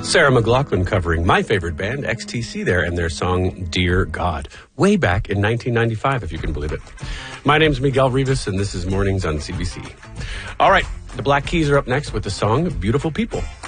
Sarah McLachlan covering my favorite band, XTC there, and their song, Dear God, way back in 1995, if you can believe it. My name's Miguel Rivas, and this is Mornings on CBC. All right, the Black Keys are up next with the song, Beautiful People.